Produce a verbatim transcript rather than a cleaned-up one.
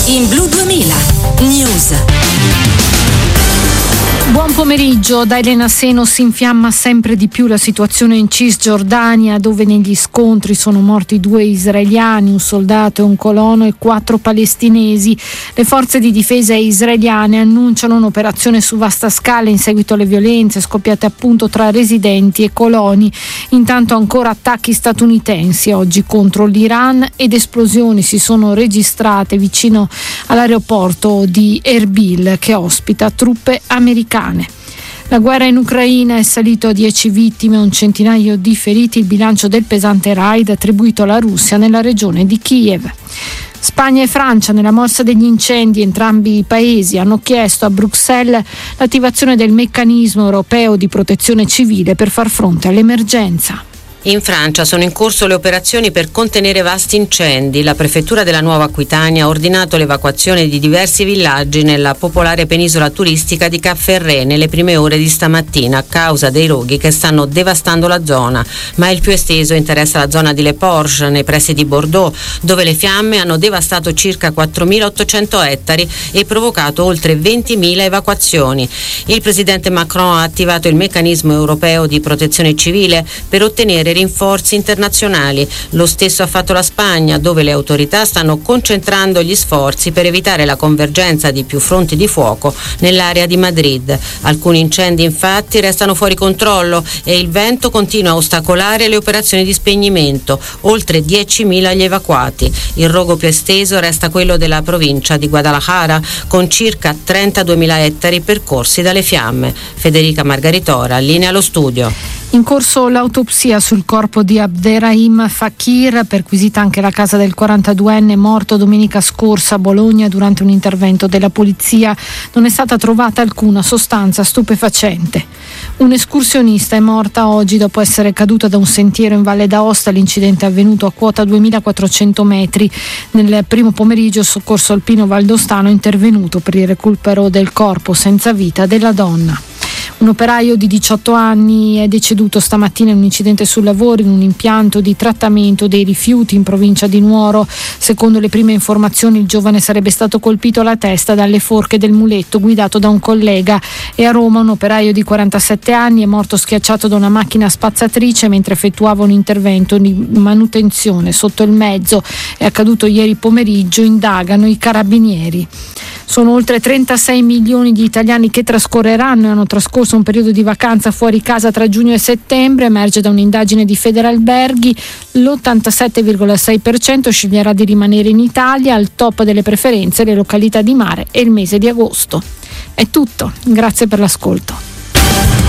in Blu duemila News. Buon pomeriggio. Da Elena Seno si infiamma sempre di più la situazione in Cisgiordania, dove negli scontri sono morti due israeliani, un soldato e un colono, e quattro palestinesi. Le forze di difesa israeliane annunciano un'operazione su vasta scala in seguito alle violenze scoppiate appunto tra residenti e coloni. Intanto ancora attacchi statunitensi oggi contro l'Iran ed esplosioni si sono registrate vicino all'aeroporto di Erbil, che ospita truppe americane. La guerra in Ucraina è salito a dieci vittime e un centinaio di feriti il bilancio del pesante raid attribuito alla Russia nella regione di Kiev. Spagna e Francia, nella morsa degli incendi, entrambi i paesi hanno chiesto a Bruxelles l'attivazione del meccanismo europeo di protezione civile per far fronte all'emergenza. In Francia sono in corso le operazioni per contenere vasti incendi. La prefettura della Nuova Aquitania ha ordinato l'evacuazione di diversi villaggi nella popolare penisola turistica di Cap Ferret nelle prime ore di stamattina a causa dei roghi che stanno devastando la zona, ma il più esteso interessa la zona di Le Porges nei pressi di Bordeaux, dove le fiamme hanno devastato circa quattromilaottocento ettari e provocato oltre ventimila evacuazioni. Il presidente Macron ha attivato il meccanismo europeo di protezione civile per ottenere rinforzi internazionali. Lo stesso ha fatto la Spagna, dove le autorità stanno concentrando gli sforzi per evitare la convergenza di più fronti di fuoco nell'area di Madrid. Alcuni incendi infatti restano fuori controllo e il vento continua a ostacolare le operazioni di spegnimento. Oltre diecimila gli evacuati. Il rogo più esteso resta quello della provincia di Guadalajara, con circa trentaduemila ettari percorsi dalle fiamme. Federica Margaritora, linea allo studio. In corso l'autopsia sul corpo di Abderrahim Fakir, perquisita anche la casa del quarantaduenne morto domenica scorsa a Bologna durante un intervento della polizia. Non è stata trovata alcuna sostanza stupefacente. Un'escursionista è morta oggi dopo essere caduta da un sentiero in Valle d'Aosta. L'incidente è avvenuto a quota duemilaquattrocento metri. Nel primo pomeriggio il soccorso alpino valdostano è intervenuto per il recupero del corpo senza vita della donna. Un operaio di diciotto anni è deceduto stamattina in un incidente sul lavoro in un impianto di trattamento dei rifiuti in provincia di Nuoro. Secondo le prime informazioni il giovane sarebbe stato colpito alla testa dalle forche del muletto guidato da un collega. E a Roma un operaio di quarantasette anni è morto schiacciato da una macchina spazzatrice mentre effettuava un intervento di manutenzione sotto il mezzo. È accaduto ieri pomeriggio, indagano i carabinieri. Sono oltre trentasei milioni di italiani che trascorreranno e hanno trascorso un periodo di vacanza fuori casa tra giugno e settembre. Emerge da un'indagine di Federalberghi. L'ottantasette virgola sei per cento sceglierà di rimanere in Italia. Al top delle preferenze le località di mare e il mese di agosto. È tutto, grazie per l'ascolto.